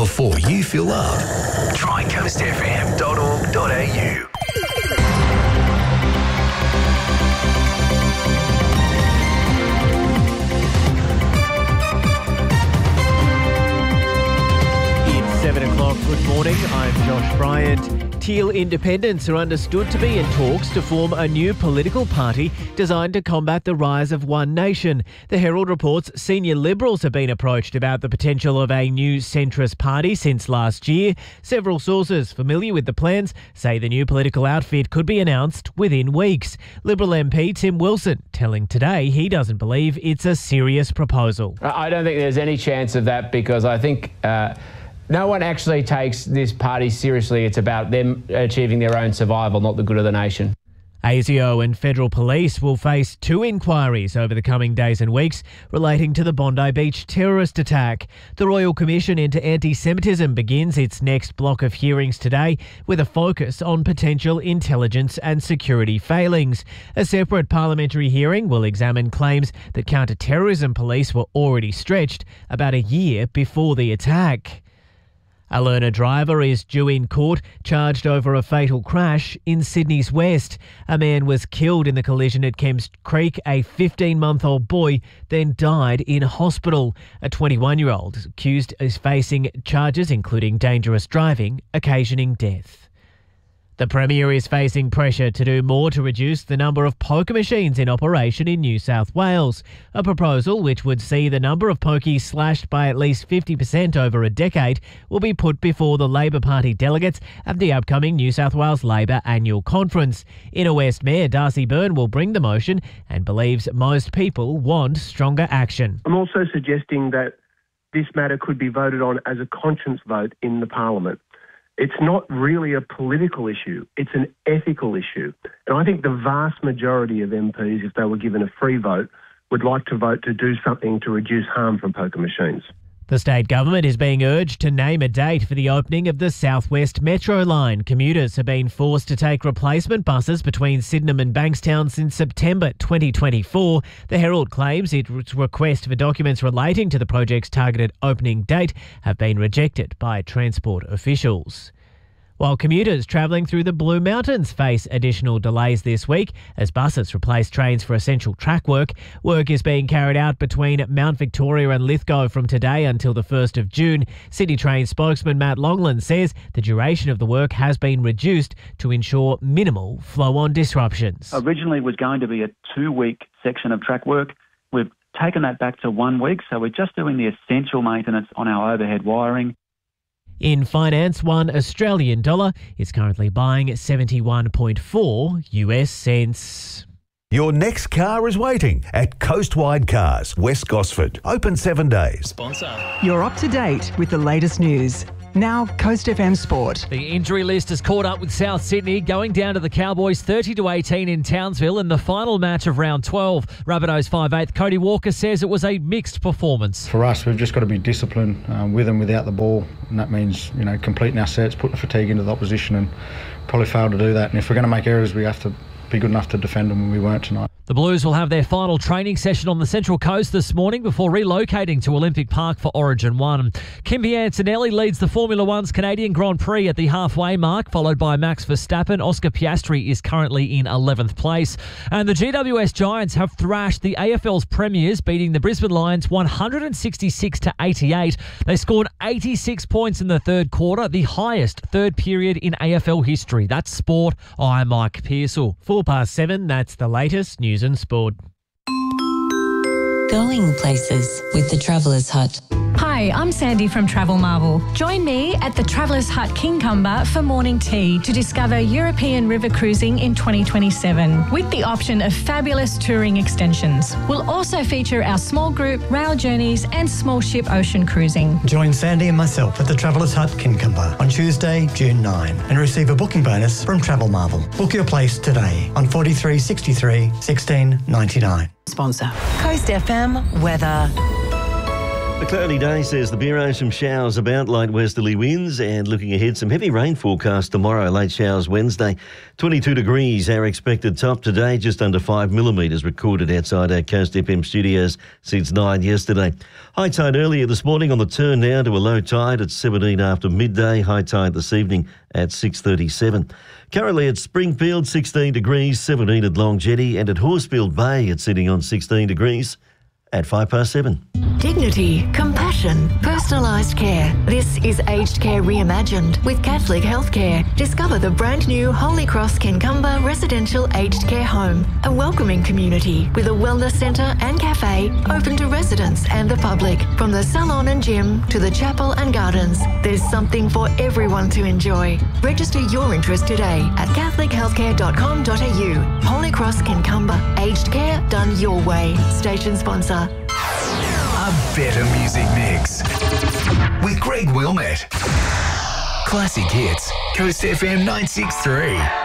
before you feel up. Try coastfm.org.au. It's 7 o'clock. Good morning. I'm Josh Bryant. Teal independents are understood to be in talks to form a new political party designed to combat the rise of One Nation. The Herald reports senior Liberals have been approached about the potential of a new centrist party since last year. Several sources familiar with the plans say the new political outfit could be announced within weeks. Liberal MP Tim Wilson telling Today he doesn't believe it's a serious proposal. I don't think there's any chance of that because I think no one actually takes this party seriously. It's about them achieving their own survival, not the good of the nation. ASIO and federal police will face 2 inquiries over the coming days and weeks relating to the Bondi Beach terrorist attack. The Royal Commission into Anti-Semitism begins its next block of hearings today with a focus on potential intelligence and security failings. A separate parliamentary hearing will examine claims that counter-terrorism police were already stretched about a year before the attack. A learner driver is due in court charged over a fatal crash in Sydney's West. A man was killed in the collision at Kemps Creek. A 15-month-old boy then died in hospital. A 21-year-old accused is facing charges including dangerous driving, occasioning death. The Premier is facing pressure to do more to reduce the number of poker machines in operation in New South Wales. A proposal which would see the number of pokies slashed by at least 50% over a decade will be put before the Labor Party delegates at the upcoming New South Wales Labor Annual Conference. Inner West Mayor Darcy Byrne will bring the motion and believes most people want stronger action. I'm also suggesting that this matter could be voted on as a conscience vote in the Parliament. It's not really a political issue, it's an ethical issue. And I think the vast majority of MPs, if they were given a free vote, would like to vote to do something to reduce harm from poker machines. The state government is being urged to name a date for the opening of the South West Metro line. Commuters have been forced to take replacement buses between Sydenham and Bankstown since September 2024. The Herald claims its request for documents relating to the project's targeted opening date have been rejected by transport officials. While commuters travelling through the Blue Mountains face additional delays this week as buses replace trains for essential track work, work is being carried out between Mount Victoria and Lithgow from today until the 1st of June. City Train spokesman Matt Longland says the duration of the work has been reduced to ensure minimal flow-on disruptions. Originally it was going to be a 2-week section of track work. We've taken that back to 1 week, so we're just doing the essential maintenance on our overhead wiring. In finance, $1 Australian dollar is currently buying 71.4 US cents. Your next car is waiting at Coastwide Cars, West Gosford. Open 7 days. Sponsor. You're up to date with the latest news. Now, Coast FM Sport. The injury list has caught up with South Sydney, going down to the Cowboys 30-18 in Townsville in the final match of round 12. Rabbitohs 5'8" Cody Walker says it was a mixed performance. For us, we've just got to be disciplined with and without the ball, and that means, completing our sets, putting the fatigue into the opposition, and probably failed to do that. And if we're going to make errors, we have to be good enough to defend them, and we weren't tonight. The Blues will have their final training session on the Central Coast this morning before relocating to Olympic Park for Origin 1. Kimi Antonelli leads the Formula One's Canadian Grand Prix at the halfway mark, followed by Max Verstappen. Oscar Piastri is currently in 11th place. And the GWS Giants have thrashed the AFL's premiers, beating the Brisbane Lions 166-88. They scored 86 points in the third quarter, the highest third period in AFL history. That's sport. I'm Mike Pearsall. 7:04, that's the latest news and sport. Going places with the Traveller's Hut. Hi, I'm Sandy from Travel Marvel. Join me at the Traveller's Hut Kincumber for morning tea to discover European river cruising in 2027 with the option of fabulous touring extensions. We'll also feature our small group, rail journeys and small ship ocean cruising. Join Sandy and myself at the Traveller's Hut Kincumber on Tuesday, June 9 and receive a booking bonus from Travel Marvel. Book your place today on 4363 1699. Sponsor. Coast FM weather. A cloudy day, says the Bureau. Some showers about, light westerly winds, and looking ahead, some heavy rain forecast tomorrow, late showers Wednesday. 22 degrees, our expected top today, just under 5 millimetres recorded outside our Coast FM studios since 9 yesterday. High tide earlier this morning, on the turn now to a low tide at 17 after midday. High tide this evening at 6:37. Currently at Springfield, 16 degrees, 17 at Long Jetty, and at Horsfield Bay it's sitting on 16 degrees at 7:05. Dignity, compassion, personalised care. This is Aged Care Reimagined with Catholic Healthcare. Discover the brand new Holy Cross Kincumber Residential Aged Care Home, a welcoming community with a wellness centre and cafe open to residents and the public. From the salon and gym to the chapel and gardens, there's something for everyone to enjoy. Register your interest today at catholichealthcare.com.au. Holy Cross Kincumber, aged care done your way. Station sponsor. A better music mix with Greg Wilmette. Classic hits, Coast FM 963.